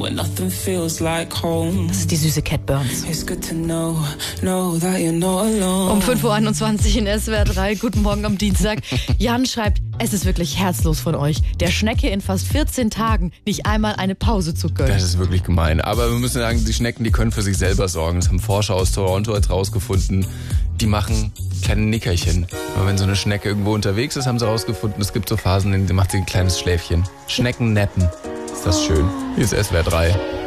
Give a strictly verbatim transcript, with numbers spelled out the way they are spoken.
when nothing feels like home. Das ist die süße Cat Burns. It's good to know, know that you're not alone. Um fünf Uhr einundzwanzig in S W R drei. Guten Morgen am Dienstag. Jan schreibt, es ist wirklich herzlos von euch, der Schnecke in fast vierzehn Tagen nicht einmal eine Pause zu gönnen. Das ist wirklich gemein. Aber wir müssen sagen, die Schnecken, die können für sich selber sorgen. Das haben Forscher aus Toronto jetzt rausgefunden. Die machen kleine Nickerchen. Aber wenn so eine Schnecke irgendwo unterwegs ist, haben sie rausgefunden, es gibt so Phasen, in denen macht sie ein kleines Schläfchen. Schnecken nappen. Ist das schön. Hier ist S W R drei.